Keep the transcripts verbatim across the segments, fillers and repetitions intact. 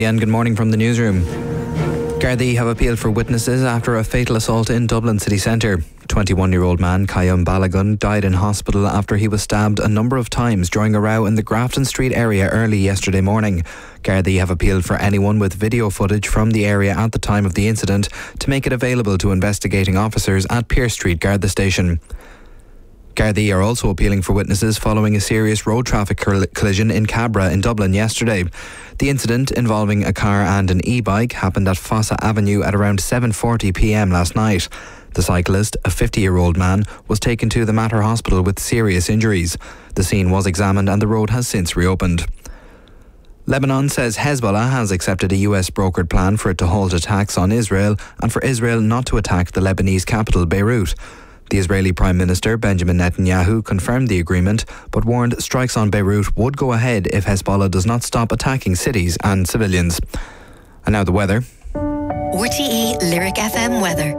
And good morning from the newsroom. Gardaí have appealed for witnesses after a fatal assault in Dublin city centre. twenty-one-year-old man Kayum Balagun died in hospital after he was stabbed a number of times during a row in the Grafton Street area early yesterday morning. Gardaí have appealed for anyone with video footage from the area at the time of the incident to make it available to investigating officers at Pearse Street Garda Station. Gardaí are also appealing for witnesses following a serious road traffic collision in Cabra in Dublin yesterday. The incident, involving a car and an e-bike, happened at Fossa Avenue at around seven forty p m last night. The cyclist, a fifty-year-old man, was taken to the Mater Hospital with serious injuries. The scene was examined and the road has since reopened. Lebanon says Hezbollah has accepted a U S brokered plan for it to halt attacks on Israel and for Israel not to attack the Lebanese capital, Beirut. The Israeli Prime Minister Benjamin Netanyahu confirmed the agreement, but warned strikes on Beirut would go ahead if Hezbollah does not stop attacking cities and civilians. And now the weather. R T E Lyric F M weather.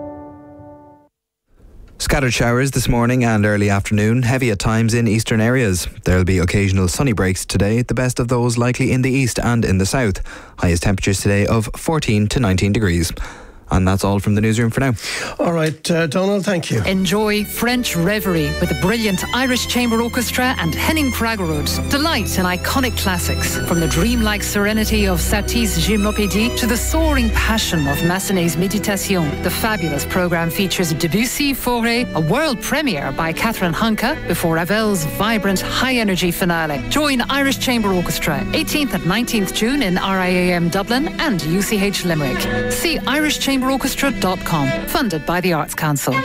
Scattered showers this morning and early afternoon, heavy at times in eastern areas. There will be occasional sunny breaks today, the best of those likely in the east and in the south. Highest temperatures today of fourteen to nineteen degrees. And that's all from the newsroom for now. All right, uh, Donald, thank you. Enjoy French Reverie with the brilliant Irish Chamber Orchestra and Henning Kragerud. Delight in iconic classics, from the dreamlike serenity of Satie's Gymnopédie to the soaring passion of Massenet's Méditation. The fabulous programme features Debussy, Fauré, a world premiere by Catherine Hanke, before Ravel's vibrant, high-energy finale. Join Irish Chamber Orchestra, eighteenth and nineteenth June in R I A M Dublin and U C H Limerick. See irish chamber orchestra dot com, funded by the Arts Council.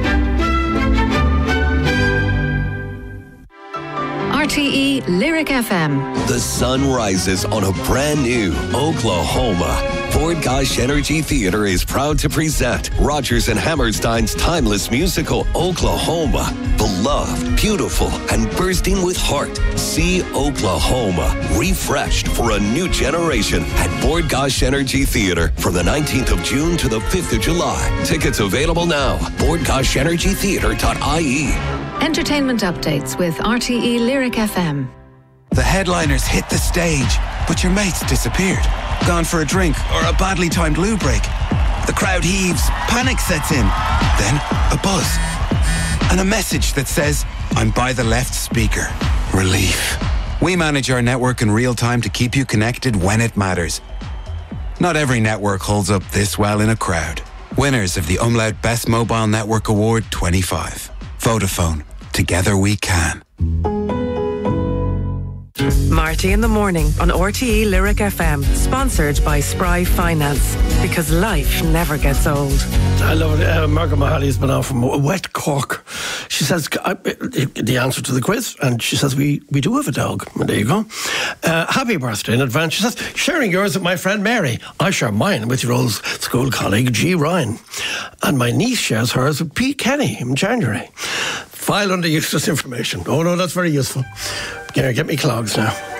R T E Lyric F M. The sun rises on a brand new Oklahoma. Ford Gosh Energy Theatre is proud to present Rodgers and Hammerstein's timeless musical, Oklahoma. Beloved, beautiful, and bursting with heart. See Oklahoma, refreshed for a new generation at Ford Gosh Energy Theatre from the nineteenth of June to the fifth of July. Tickets available now. ford gosh energy theatre dot I E. Entertainment updates with R T E Lyric F M. The headliners hit the stage, but your mate's disappeared. Gone for a drink or a badly timed loo break. The crowd heaves, panic sets in. Then a buzz. And a message that says, I'm by the left speaker. Relief. We manage our network in real time to keep you connected when it matters. Not every network holds up this well in a crowd. Winners of the Umlaut Best Mobile Network Award twenty-five. Vodafone. Together we can. Marty in the Morning on R T E Lyric F M, sponsored by Spry Finance, because life never gets old. I love it. Uh, Margaret Mahali's been on from Wet Cork. She says uh, the answer to the quiz, and she says we, we do have a dog. And there you go. Uh, happy birthday in advance. She says, sharing yours with my friend Mary. I share mine with your old school colleague G. Ryan. And my niece shares hers with Pete Kenny in January. File under useless information. Oh no, that's very useful. Gary, get me clogs now.